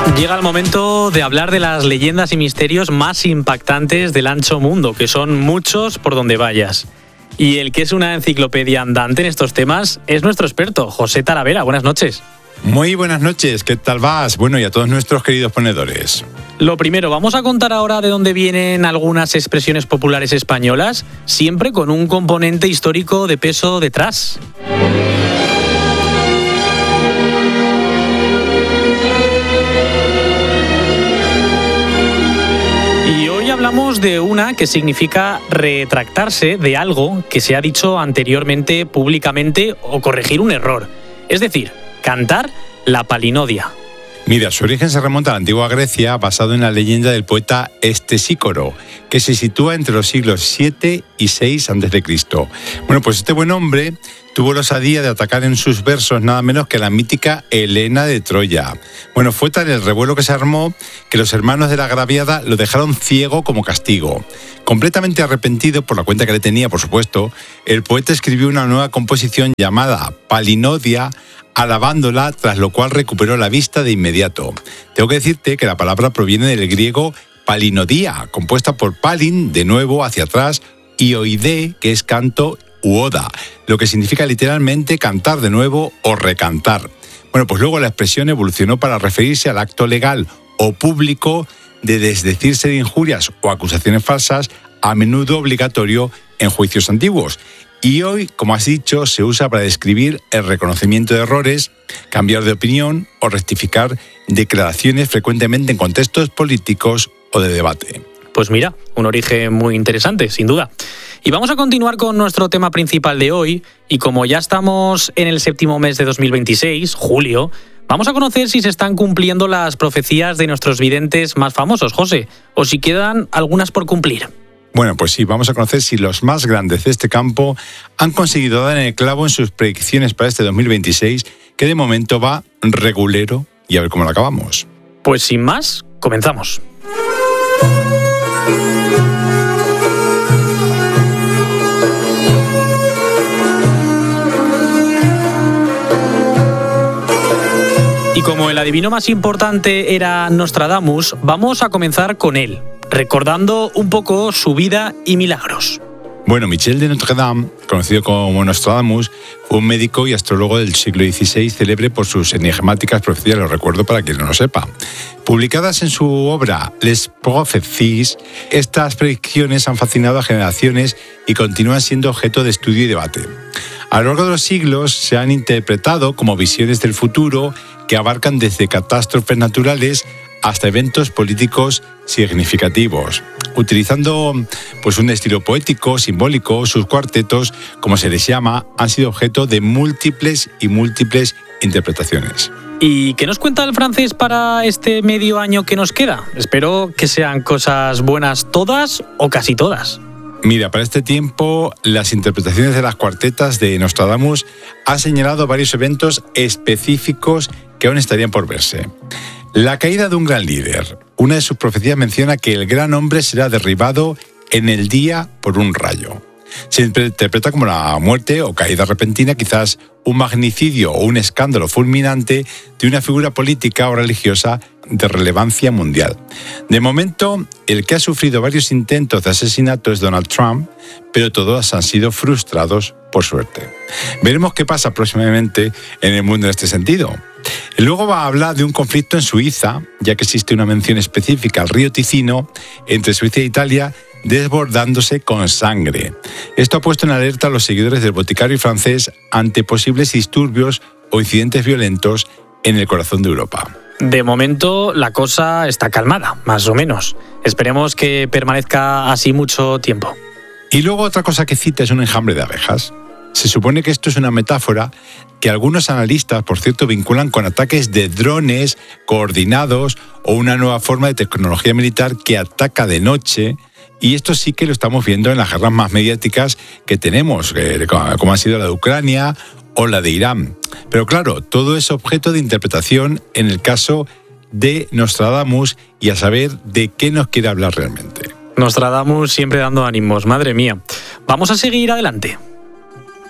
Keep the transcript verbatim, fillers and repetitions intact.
Llega el momento de hablar de las leyendas y misterios más impactantes del ancho mundo, que son muchos por donde vayas. Y el que es una enciclopedia andante en estos temas es nuestro experto, José Talavera. Buenas noches. Muy buenas noches, ¿qué tal vas? Bueno, y a todos nuestros queridos ponedores. Lo primero, vamos a contar ahora de dónde vienen algunas expresiones populares españolas, siempre con un componente histórico de peso detrás. Y hoy hablamos de una que significa retractarse de algo que se ha dicho anteriormente públicamente o corregir un error. Es decir, cantar la palinodia. Mira, su origen se remonta a la antigua Grecia, basado en la leyenda del poeta Estesícoro, que se sitúa entre los siglos siete y seis antes de Cristo. Bueno, pues este buen hombre tuvo la osadía de atacar en sus versos nada menos que la mítica Helena de Troya. Bueno, fue tal el revuelo que se armó que los hermanos de la agraviada lo dejaron ciego como castigo. Completamente arrepentido por la cuenta que le tenía, por supuesto, el poeta escribió una nueva composición llamada Palinodia, alabándola, tras lo cual recuperó la vista de inmediato. Tengo que decirte que la palabra proviene del griego palinodía, compuesta por palin, de nuevo, hacia atrás, y oide, que es canto, u oda, lo que significa literalmente cantar de nuevo o recantar. Bueno, pues luego la expresión evolucionó para referirse al acto legal o público de desdecirse de injurias o acusaciones falsas, a menudo obligatorio en juicios antiguos. Y hoy, como has dicho, se usa para describir el reconocimiento de errores, cambiar de opinión o rectificar declaraciones frecuentemente en contextos políticos o de debate. Pues mira, un origen muy interesante, sin duda. Y vamos a continuar con nuestro tema principal de hoy, y como ya estamos en el séptimo mes de dos mil veintiséis, julio, vamos a conocer si se están cumpliendo las profecías de nuestros videntes más famosos, José, o si quedan algunas por cumplir. Bueno, pues sí, vamos a conocer si los más grandes de este campo han conseguido dar en el clavo en sus predicciones para este dos mil veintiséis, que de momento va regulero, y a ver cómo lo acabamos. Pues sin más, comenzamos. Y como el adivino más importante era Nostradamus, vamos a comenzar con él, recordando un poco su vida y milagros. Bueno, Michel de Notre Dame, conocido como Nostradamus, fue un médico y astrólogo del siglo dieciséis, célebre por sus enigmáticas profecías, lo recuerdo para quien no lo sepa. Publicadas en su obra Les Prophéties, estas predicciones han fascinado a generaciones y continúan siendo objeto de estudio y debate. A lo largo de los siglos se han interpretado como visiones del futuro que abarcan desde catástrofes naturales hasta eventos políticos significativos. Utilizando pues, un estilo poético, simbólico, sus cuartetos, como se les llama, han sido objeto de múltiples y múltiples interpretaciones. ¿Y qué nos cuenta el francés para este medio año que nos queda? Espero que sean cosas buenas todas o casi todas. Mira, para este tiempo, las interpretaciones de las cuartetas de Nostradamus han señalado varios eventos específicos que aún estarían por verse. La caída de un gran líder. Una de sus profecías menciona que el gran hombre será derribado en el día por un rayo. Se interpreta como la muerte o caída repentina, quizás un magnicidio o un escándalo fulminante de una figura política o religiosa de relevancia mundial. De momento, el que ha sufrido varios intentos de asesinato es Donald Trump, pero todos han sido frustrados por suerte. Veremos qué pasa próximamente en el mundo en este sentido. Luego va a hablar de un conflicto en Suiza, ya que existe una mención específica al río Ticino entre Suiza e Italia, desbordándose con sangre. Esto ha puesto en alerta a los seguidores del boticario francés ante posibles disturbios o incidentes violentos en el corazón de Europa. De momento la cosa está calmada, más o menos. Esperemos que permanezca así mucho tiempo. Y luego otra cosa que cita es un enjambre de abejas. Se supone que esto es una metáfora que algunos analistas, por cierto, vinculan con ataques de drones coordinados o una nueva forma de tecnología militar que ataca de noche. Y esto sí que lo estamos viendo en las guerras más mediáticas que tenemos, como ha sido la de Ucrania o la de Irán. Pero claro, todo es objeto de interpretación en el caso de Nostradamus y a saber de qué nos quiere hablar realmente. Nostradamus siempre dando ánimos, madre mía. Vamos a seguir adelante.